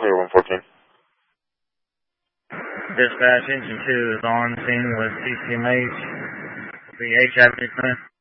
Clear 114. Dispatch, engine 2 is on scene with CCMH, the H Avenue plan.